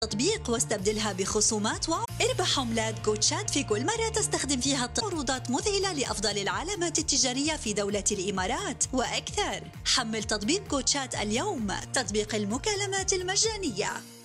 تطبيق واستبدلها بخصومات اربح عملات كوتشات في كل مرة تستخدم فيها عروضات مذهلة لأفضل العلامات التجارية في دولة الإمارات وأكثر. حمل تطبيق كوتشات اليوم، تطبيق المكالمات المجانية.